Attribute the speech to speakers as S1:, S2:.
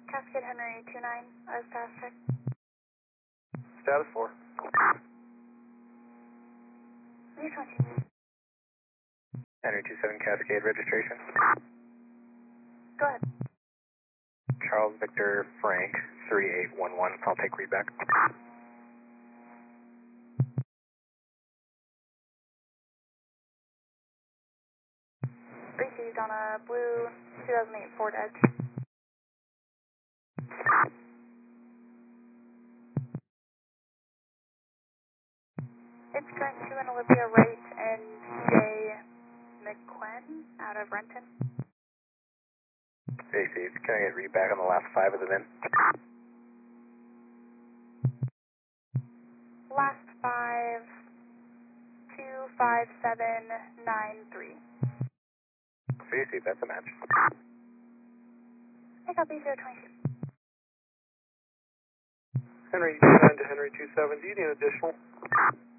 S1: Cascade Henry 29, status check.
S2: Status 4. Henry 27 Cascade registration.
S1: Go ahead.
S2: Charles Victor Frank 3811. I'll take readback.
S1: Received on a blue 2008 Ford Edge. It's going to an Olivia Wright and Jay McQuinn out of Renton.
S2: Received. Can I get readback on the last 5 of the VIN?
S1: Last 5, 25793.
S2: Received. That's a match.
S1: I copy 022.
S2: Henry 29 to Henry 27. Do you need additional?